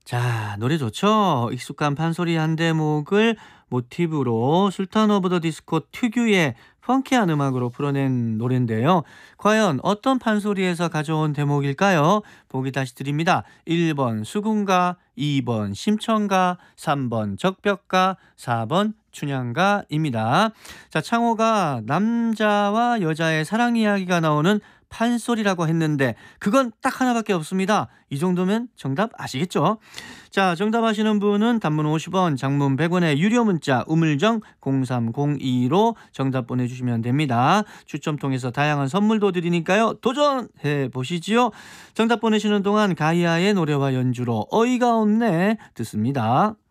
자, 노래 좋죠? 익숙한 판소리 한 대목을 모티브로 술탄 오브 더 디스코 특유의 펑키한 음악으로 풀어낸 노래인데요. 과연 어떤 판소리에서 가져온 대목일까요? 보기 다시 드립니다. 1번 수군가, 2번 심청가, 3번 적벽가, 4번 춘향가입니다. 자, 창호가 남자와 여자의 사랑 이야기가 나오는 판소리라고 했는데 그건 딱 하나밖에 없습니다. 이 정도면 정답 아시겠죠? 자, 정답 아시는 분은 단문 50원, 장문 100원의 유료 문자 우물정 0302로 정답 보내주시면 됩니다. 추첨 통해서 다양한 선물도 드리니까요. 도전해 보시지요. 정답 보내시는 동안 가이아의 노래와 연주로 어이가 없네 듣습니다.